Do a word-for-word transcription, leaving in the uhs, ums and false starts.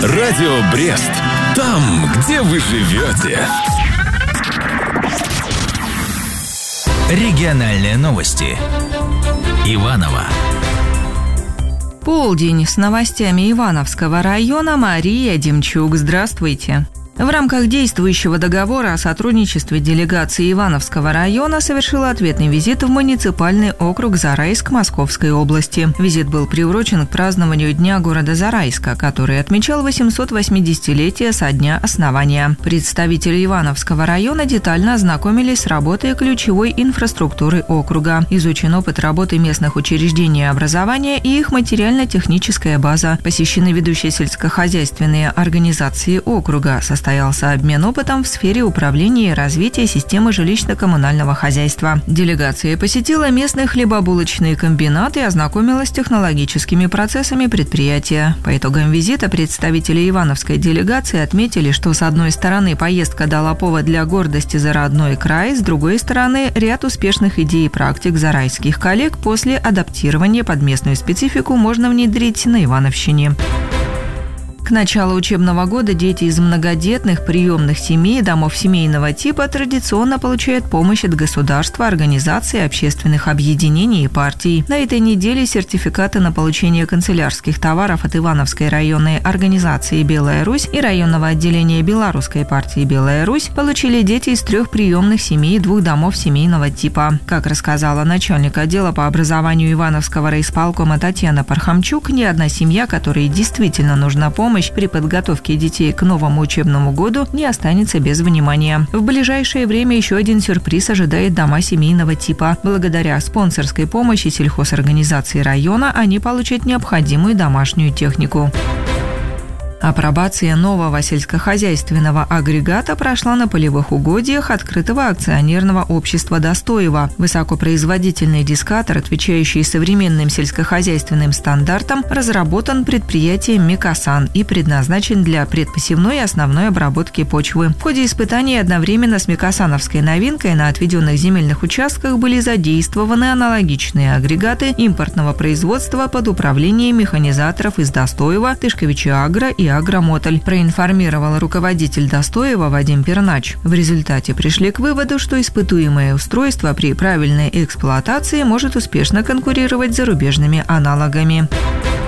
Радио Брест. Там, где вы живете. Региональные новости. Иваново. Полдень с новостями Ивановского района. Мария Демчук. Здравствуйте. В рамках действующего договора о сотрудничестве делегация Ивановского района совершила ответный визит в муниципальный округ Зарайск Московской области. Визит был приурочен к празднованию Дня города Зарайска, который отмечал восемьсот восьмидесятилетие со дня основания. Представители Ивановского района детально ознакомились с работой ключевой инфраструктуры округа. Изучен опыт работы местных учреждений образования и их материально-техническая база. Посещены ведущие сельскохозяйственные организации округа. Состоялся обмен опытом в сфере управления и развития системы жилищно-коммунального хозяйства. Делегация посетила местный хлебобулочный комбинат и ознакомилась с технологическими процессами предприятия. По итогам визита представители Ивановской делегации отметили, что с одной стороны поездка дала повод для гордости за родной край, с другой стороны ряд успешных идей и практик зарайских коллег после адаптирования под местную специфику можно внедрить на Ивановщине. К началу учебного года дети из многодетных, приемных семей, домов семейного типа традиционно получают помощь от государства, организаций, общественных объединений и партий. На этой неделе сертификаты на получение канцелярских товаров от Ивановской районной организации «Белая Русь» и районного отделения Белорусской партии «Белая Русь» получили дети из трех приемных семей и двух домов семейного типа. Как рассказала начальник отдела по образованию Ивановского райисполкома Татьяна Пархамчук, ни одна семья, которой действительно нужна помощь, при подготовке детей к новому учебному году, не останется без внимания. В ближайшее время еще один сюрприз ожидает дома семейного типа. Благодаря спонсорской помощи сельхозорганизации района они получат необходимую домашнюю технику. Апробация нового сельскохозяйственного агрегата прошла на полевых угодьях открытого акционерного общества «Достоево». Высокопроизводительный дискатор, отвечающий современным сельскохозяйственным стандартам, разработан предприятием «Мекасан» и предназначен для предпосевной и основной обработки почвы. В ходе испытаний одновременно с мекасановской новинкой на отведенных земельных участках были задействованы аналогичные агрегаты импортного производства под управлением механизаторов из «Достоева», Тышковича Агро и Агромотоль, проинформировал руководитель Достоева Вадим Пернач. В результате пришли к выводу, что испытуемое устройство при правильной эксплуатации может успешно конкурировать с зарубежными аналогами.